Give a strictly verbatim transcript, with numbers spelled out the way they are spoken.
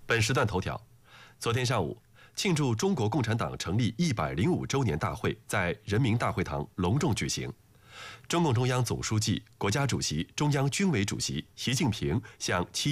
本时段头条：昨天上午，庆祝中国共产党成立一百零五周年大会在人民大会堂隆重举行。中共中央总书记、国家主席、中央军委主席习近平向七